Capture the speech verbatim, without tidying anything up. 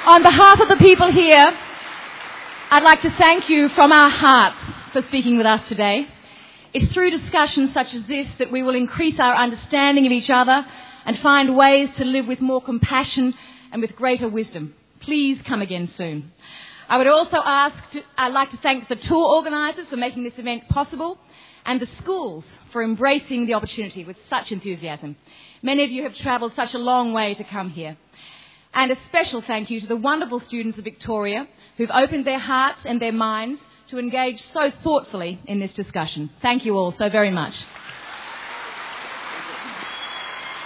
On behalf of the people here, I'd like to thank you from our hearts for speaking with us today. It's through discussions such as this that we will increase our understanding of each other and find ways to live with more compassion and with greater wisdom. Please come again soon. I would also ask, to, I'd like to thank the tour organisers for making this event possible and the schools for embracing the opportunity with such enthusiasm. Many of you have travelled such a long way to come here. And a special thank you to the wonderful students of Victoria who've opened their hearts and their minds to engage so thoughtfully in this discussion. Thank you all so very much.